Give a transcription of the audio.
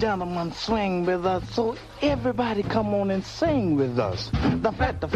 gentlemen swing with us, so everybody come on and sing with us. The fat,